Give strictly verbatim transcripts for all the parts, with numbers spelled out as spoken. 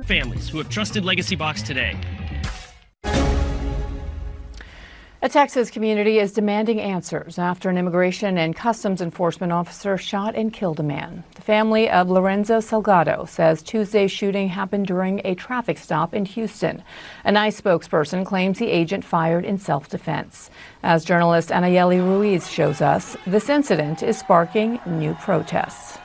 families who have trusted Legacy Box today. A Texas community is demanding answers after an immigration and customs enforcement officer shot and killed a man. The family of Lorenzo Salgado says Tuesday's shooting happened during a traffic stop in Houston. An ICE spokesperson claims the agent fired in self-defense. As journalist Anayeli Ruiz shows us, this incident is sparking new protests.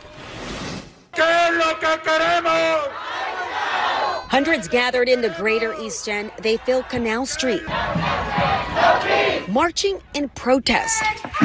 Hundreds gathered in the Greater East End. They fill Canal Street, marching in protest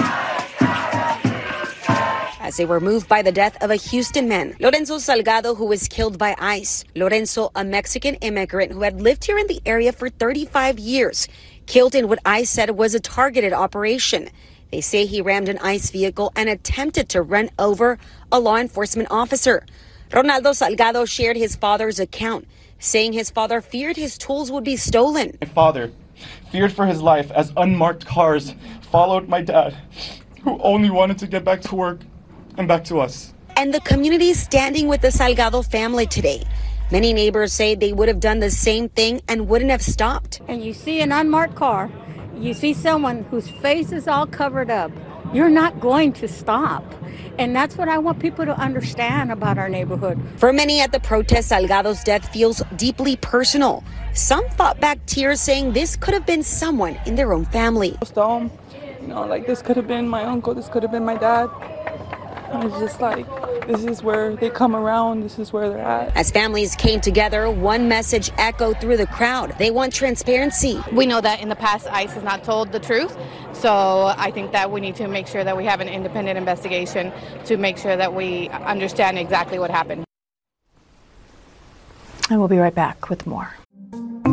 as they were moved by the death of a Houston man, Lorenzo Salgado, who was killed by ICE. Lorenzo, a Mexican immigrant who had lived here in the area for thirty-five years, killed in what ICE said was a targeted operation. They say he rammed an ICE vehicle and attempted to run over a law enforcement officer. Ronaldo Salgado shared his father's account, saying his father feared his tools would be stolen. My father feared for his life as unmarked cars followed my dad, who only wanted to get back to work and back to us. And the community is standing with the Salgado family today. Many neighbors say they would have done the same thing and wouldn't have stopped. And you see an unmarked car, you see someone whose face is all covered up, you're not going to stop. And that's what I want people to understand about our neighborhood. For many at the protest, Salgado's death feels deeply personal. Some fought back tears, saying this could have been someone in their own family. Um, you know, like this could have been my uncle, this could have been my dad. And it's just like, this is where they come around, this is where they're at. As families came together, one message echoed through the crowd. They want transparency. We know that in the past, ICE has not told the truth. So I think that we need to make sure that we have an independent investigation to make sure that we understand exactly what happened. And we'll be right back with more.